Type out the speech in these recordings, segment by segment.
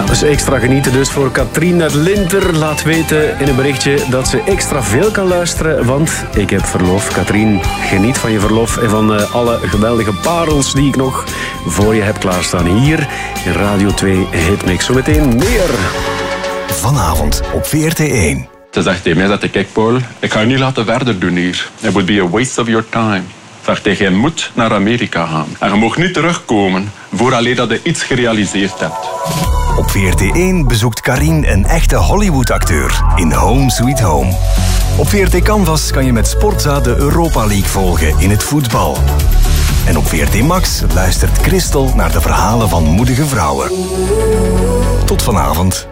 Ja, dus extra genieten dus voor Katrien uit Linter. Laat weten in een berichtje dat ze extra veel kan luisteren, want ik heb verlof. Katrien, geniet van je verlof en van alle geweldige parels die ik nog voor je heb klaarstaan. Hier in Radio 2 Hitmix. Zometeen meer. Vanavond op VRT1. Ze zegt tegen mij, kijk Paul, ik ga je niet laten verder doen hier. It would be a waste of your time. Zegt hij, je moet naar Amerika gaan. En je mag niet terugkomen vooraleer dat je iets gerealiseerd hebt. Op VRT1 bezoekt Karin een echte Hollywood-acteur in Home Sweet Home. Op VRT Canvas kan je met Sportza de Europa League volgen in het voetbal. En op VRT Max luistert Christel naar de verhalen van moedige vrouwen. Tot vanavond.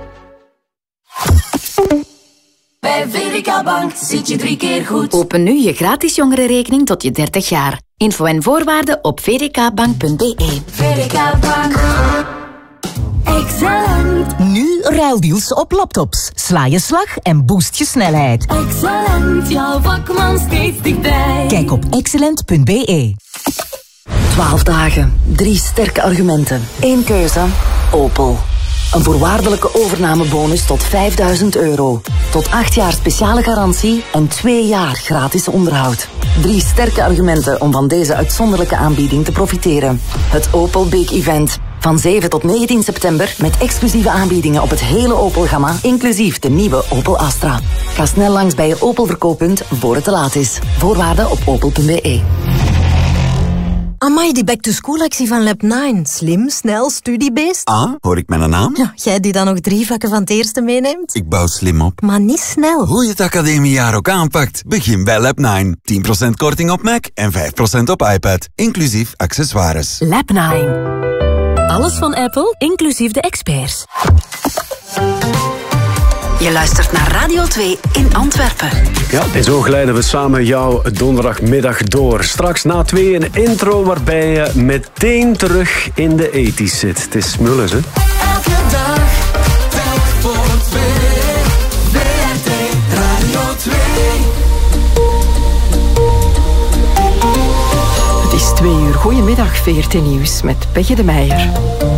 Bij VDK Bank zit je 3 keer goed. Open nu je gratis jongerenrekening tot je 30 jaar. Info en voorwaarden op vdkbank.be. VDK Bank. Excellent. Nu ruildeals op laptops. Sla je slag en boost je snelheid. Excellent, jouw vakman steeds dichtbij. Kijk op excellent.be. 12 dagen, 3 sterke argumenten. 1 keuze, Opel. Een voorwaardelijke overnamebonus tot €5.000. Tot 8 jaar speciale garantie en 2 jaar gratis onderhoud. 3 sterke argumenten om van deze uitzonderlijke aanbieding te profiteren. Het Opel Big Event. Van 7 tot 19 september met exclusieve aanbiedingen op het hele Opel-gamma, inclusief de nieuwe Opel Astra. Ga snel langs bij je Opel-verkooppunt voor het te laat is. Voorwaarden op opel.be. Amai, die back-to-school-actie van Lab9. Slim, snel, studiebeest. Ah, hoor ik mijn naam? Ja, jij die dan nog 3 vakken van het eerste meeneemt? Ik bouw slim op. Maar niet snel. Hoe je het academiejaar ook aanpakt, begin bij Lab9. 10% korting op Mac en 5% op iPad, inclusief accessoires. Lab9. Alles van Apple, inclusief de experts. Je luistert naar Radio 2 in Antwerpen. Ja, en zo glijden we samen jouw donderdagmiddag door. Straks na 2 een intro waarbij je meteen terug in de 80's zit. Het is smullen, hè? Elke dag, telk voor 2. VRT Radio 2. Het is 2 uur. Goedemiddag, VRT Nieuws met Peggy de Meijer.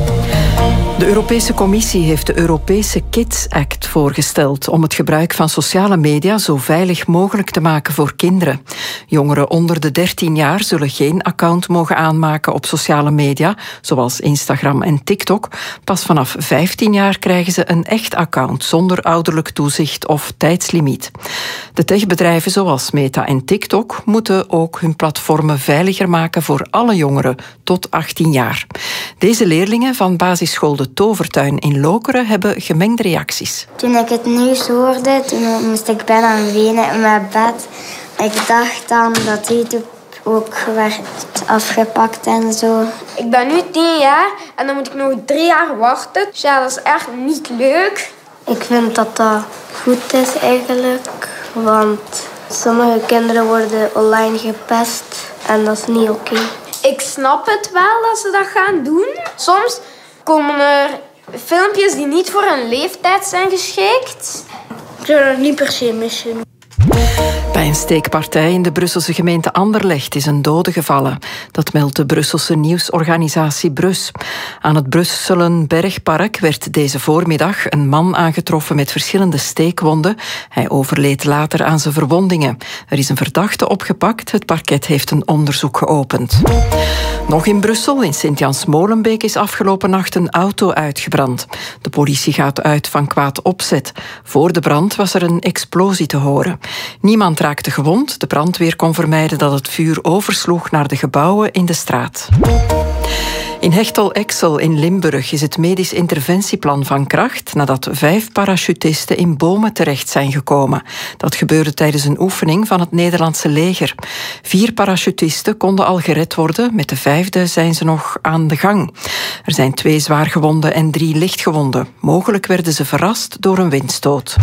De Europese Commissie heeft de Europese Kids Act voorgesteld om het gebruik van sociale media zo veilig mogelijk te maken voor kinderen. Jongeren onder de 13 jaar zullen geen account mogen aanmaken op sociale media, zoals Instagram en TikTok. Pas vanaf 15 jaar krijgen ze een echt account zonder ouderlijk toezicht of tijdslimiet. De techbedrijven zoals Meta en TikTok moeten ook hun platformen veiliger maken voor alle jongeren tot 18 jaar. Deze leerlingen van basisschool De Tovertuin in Lokeren hebben gemengde reacties. Toen ik het nieuws hoorde, toen moest ik bijna wenen in mijn bed. Ik dacht dan dat YouTube ook werd afgepakt en zo. Ik ben nu 10 jaar en dan moet ik nog 3 jaar wachten. Dus ja, dat is echt niet leuk. Ik vind dat dat goed is eigenlijk, want sommige kinderen worden online gepest en dat is niet oké. Ik snap het wel dat ze dat gaan doen. Soms komen er filmpjes die niet voor een leeftijd zijn geschikt. Ik zou dat niet per se missen. Bij een steekpartij in de Brusselse gemeente Anderlecht is een dode gevallen. Dat meldt de Brusselse nieuwsorganisatie Brus. Aan het Brusselenbergpark werd deze voormiddag een man aangetroffen met verschillende steekwonden. Hij overleed later aan zijn verwondingen. Er is een verdachte opgepakt. Het parket heeft een onderzoek geopend. Nog in Brussel, in Sint-Jans-Molenbeek, is afgelopen nacht een auto uitgebrand. De politie gaat uit van kwaad opzet. Voor de brand was er een explosie te horen. Niemand raakte gewond. De brandweer kon vermijden dat het vuur oversloeg naar de gebouwen in de straat. In Hechtel-Exel in Limburg is het medisch interventieplan van kracht nadat 5 parachutisten in bomen terecht zijn gekomen. Dat gebeurde tijdens een oefening van het Nederlandse leger. 4 parachutisten konden al gered worden, met de 5e zijn ze nog aan de gang. Er zijn 2 zwaargewonden en 3 lichtgewonden. Mogelijk werden ze verrast door een windstoot.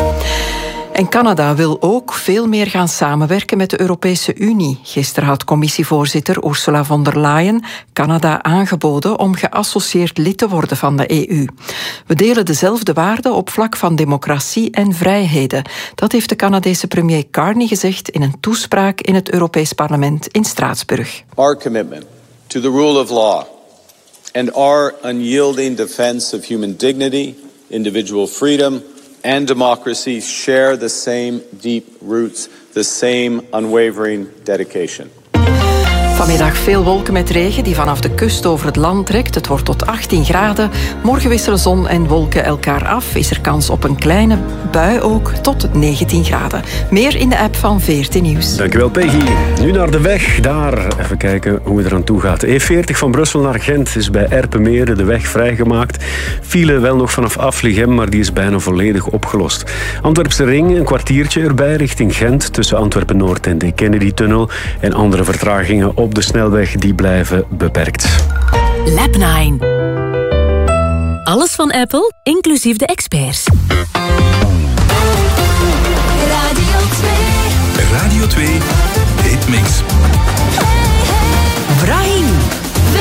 En Canada wil ook veel meer gaan samenwerken met de Europese Unie. Gisteren had commissievoorzitter Ursula von der Leyen Canada aangeboden om geassocieerd lid te worden van de EU. We delen dezelfde waarden op vlak van democratie en vrijheden. Dat heeft de Canadese premier Carney gezegd in een toespraak in het Europees Parlement in Straatsburg. Our commitment to the rule of law And our unyielding defense of human dignity, individual freedom and democracy share the same deep roots, the same unwavering dedication. Vanmiddag veel wolken met regen die vanaf de kust over het land trekt. Het wordt tot 18 graden. Morgen wisselen zon en wolken elkaar af. Is er kans op een kleine bui ook tot 19 graden. Meer in de app van VRT Nieuws. Dankjewel Peggy. Nu naar de weg. Daar even kijken hoe het eraan toe gaat. E40 van Brussel naar Gent is bij Erpenmeren de weg vrijgemaakt. File wel nog vanaf Afligem, maar die is bijna volledig opgelost. Antwerpse ring, een kwartiertje erbij richting Gent tussen Antwerpen-Noord en de Kennedy-tunnel. En andere vertragingen op de snelweg die blijven beperkt. Lab 9. Alles van Apple, inclusief de experts. Radio 2 Hitmix. Brahim.